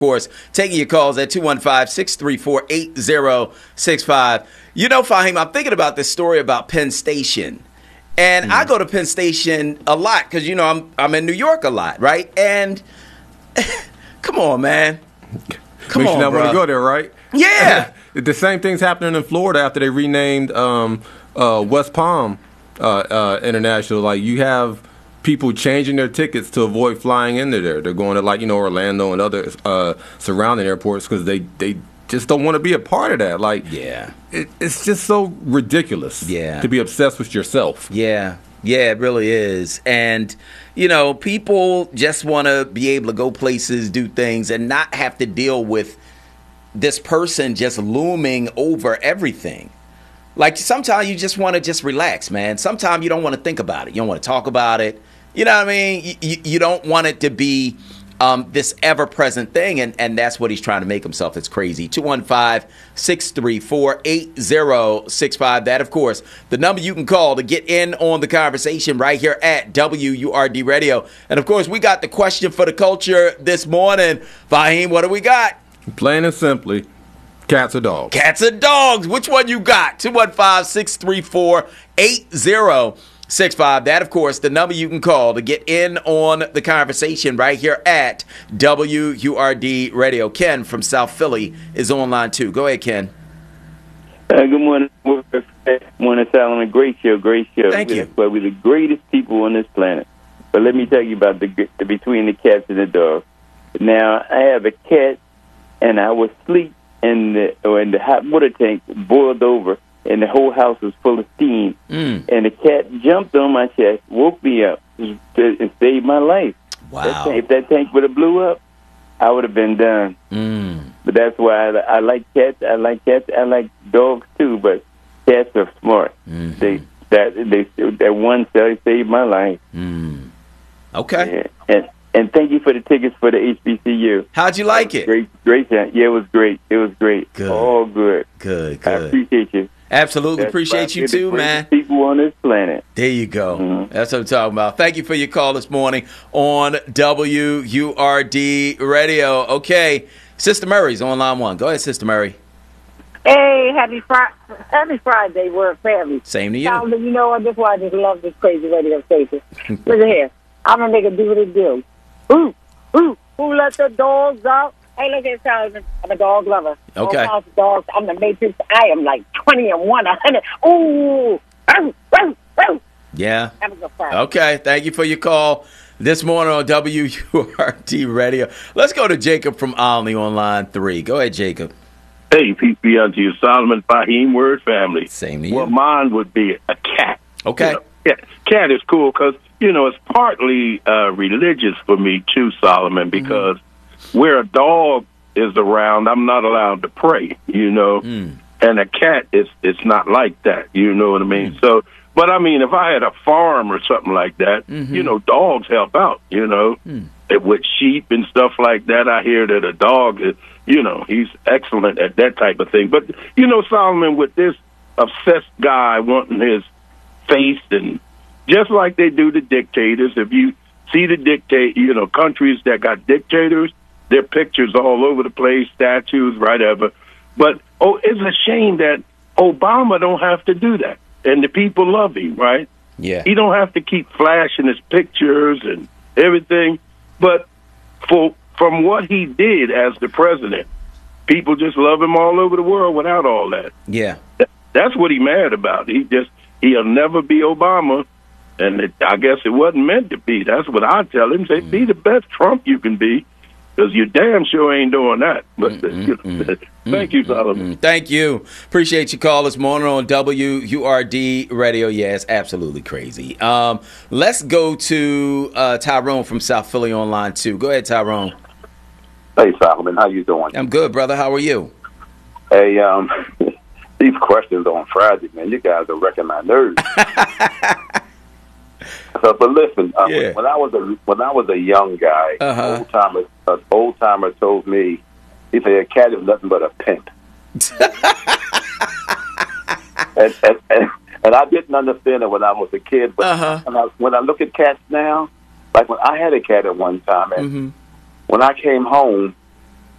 course, taking your calls at 215-634-8065. You know, Fahim, I'm thinking about this story about Penn Station. And I go to Penn Station a lot because, you know, I'm in New York a lot, right? And come on, man. Come Makes on, you not want to go there, right? Yeah. The same thing's happening in Florida after they renamed West Palm International. Like, you have people changing their tickets to avoid flying into there. They're going to, like, you know, Orlando and other surrounding airports because they just don't want to be a part of that. Like, Yeah. It's just so ridiculous to be obsessed with yourself. Yeah, it really is. And, you know, people just want to be able to go places, do things, and not have to deal with this person just looming over everything. Like, sometimes you just want to just relax, man. Sometimes you don't want to think about it. You don't want to talk about it. You know what I mean? You don't want it to be this ever-present thing, and that's what he's trying to make himself. It's crazy. 215-634-8065. That, of course, the number you can call to get in on the conversation right here at WURD Radio. And, of course, we got the question for the culture this morning. Fahim, what do we got? Plain and simply, cats or dogs? Cats or dogs? Which one you got? 215-634-8065. That, of course, the number you can call to get in on the conversation right here at WURD Radio. Ken from South Philly is on line 2. Go ahead, Ken. Good morning. Morning, Solomon. Great show. Thank you. But we're the greatest people on this planet. But let me tell you about the between the cats and the dogs. Now, I have a cat, and I was asleep in the hot water tank, boiled over, and the whole house was full of steam. And the cat jumped on my chest, woke me up, and saved my life. Wow. If that tank would have blew up, I would have been done. But that's why I like cats. I like dogs too. But cats are smart. That one saved my life. Okay. Yeah. And thank you for the tickets for the HBCU. How'd you like it? Great. Yeah, it was great. Good. All good. Good. I appreciate you. Absolutely appreciate you too, man. People on this planet. There you go. That's what I'm talking about. Thank you for your call this morning on WURD Radio. Okay, Sister Murray's on line 1. Go ahead, Sister Murray. Hey, happy Friday, Word family. Same to you. You know what? That's why I just love this crazy radio station. Listen here. I'm going to make it do what it do. Ooh, who let the dogs out? Hey, look at Solomon. I'm a dog lover. Okay. All dogs. I'm the matrix. I am like 20 and 100. Ooh. Yeah. Have a good Friday. Okay. Thank you for your call this morning on WURD Radio. Let's go to Jacob from Olney on line 3. Go ahead, Jacob. Hey, peace be unto you, Solomon, Fahim, Word family. Same to you. Well, mine would be a cat. Okay. Cat is cool because, you know, it's partly religious for me too, Solomon, because where a dog is around, I'm not allowed to pray, you know. And a cat, it's not like that, you know what I mean? So, but I mean, if I had a farm or something like that, you know, dogs help out, you know, with sheep and stuff like that. I hear that a dog is, you know, he's excellent at that type of thing. But, you know, Solomon, with this obsessed guy wanting his face, and just like they do the dictators, if you see the you know, countries that got dictators, their pictures all over the place, statues, whatever. But, it's a shame that Obama don't have to do that. And the people love him, right? Yeah. He don't have to keep flashing his pictures and everything. But from what he did as the president, people just love him all over the world without all that. Yeah. That's what he mad about. He'll never be Obama. And I guess it wasn't meant to be. That's what I tell him. Say, be the best Trump you can be, because you damn sure ain't doing that. But thank you, Solomon. Thank you. Appreciate your call this morning on WURD Radio. Yeah, it's absolutely crazy. Let's go to Tyrone from South Philly on line 2. Go ahead, Tyrone. Hey, Solomon. How you doing? I'm good, brother. How are you? Hey, these questions on Friday, man, you guys are wrecking my nerves. So, but listen, when I was a young guy, an old timer told me, he said, a cat is nothing but a pimp. and I didn't understand it when I was a kid. But when I look at cats now, like when I had a cat at one time, and when I came home,